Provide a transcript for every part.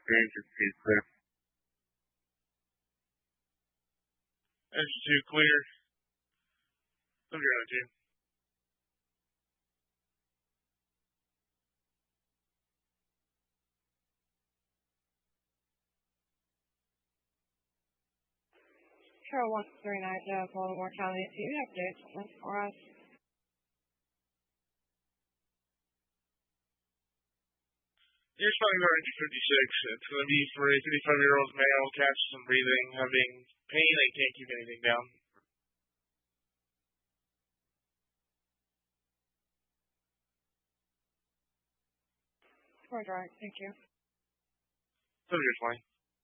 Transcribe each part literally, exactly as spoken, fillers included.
Engine two clear. Engine two clear. W zero two. Sure, one three nine zero, Baltimore County. Do you have dates for us? You're spelling about engine fifty-six. It's going to be for a fifty-five-year-old male, catch some breathing, having pain, and can't keep anything down. We're dry, thank you. W twenty.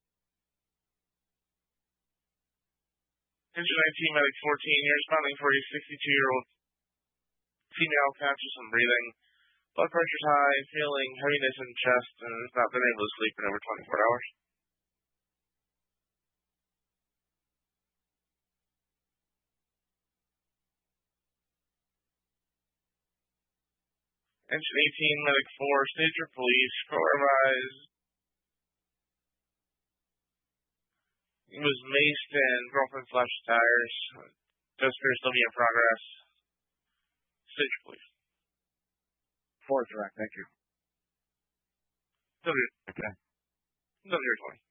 Engine nineteen, medic fourteen, you're responding for a sixty-two-year-old female, catches some breathing. Blood pressure's high, feeling heaviness in chest, and has not been able to sleep in over twenty-four hours. Engine eighteen, medic four, stage your police, go advise. He was maced and girlfriend slashed tires. Test appears still be in progress. Stage your police. Four direct, thank you. W. Okay. W twenty.